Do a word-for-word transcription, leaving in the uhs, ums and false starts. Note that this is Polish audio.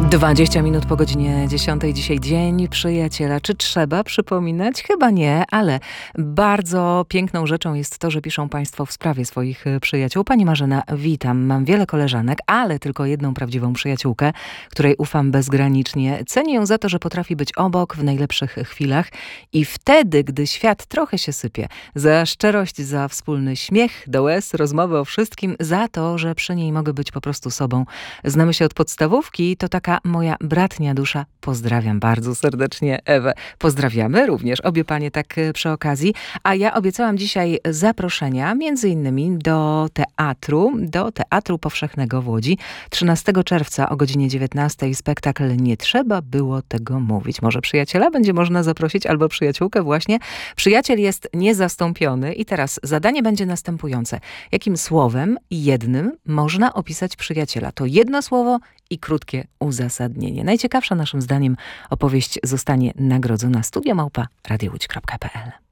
dwadzieścia minut po godzinie dziesiątej. Dzisiaj Dzień Przyjaciela. Czy trzeba przypominać? Chyba nie, ale bardzo piękną rzeczą jest to, że piszą Państwo w sprawie swoich przyjaciół. Pani Marzena, witam. Mam wiele koleżanek, ale tylko jedną prawdziwą przyjaciółkę, której ufam bezgranicznie. Cenię ją za to, że potrafi być obok w najlepszych chwilach i wtedy, gdy świat trochę się sypie. Za szczerość, za wspólny śmiech, do łez, rozmowy o wszystkim, za to, że przy niej mogę być po prostu sobą. Znamy się od podstawówki, to taka moja bratnia dusza. Pozdrawiam bardzo serdecznie Ewę. Pozdrawiamy również obie panie tak przy okazji. A ja obiecałam dzisiaj zaproszenia między innymi do teatru, do Teatru Powszechnego w Łodzi. trzynastego czerwca o godzinie dziewiętnastej spektakl Nie trzeba było tego mówić. Może przyjaciela będzie można zaprosić albo przyjaciółkę właśnie. Przyjaciel jest niezastąpiony i teraz zadanie będzie następujące. Jakim słowem jednym można opisać przyjaciela? To jedno słowo i krótkie uzasadnienie. Najciekawsza naszym zdaniem opowieść zostanie nagrodzona. Studio małpa radio łódź kropka p l.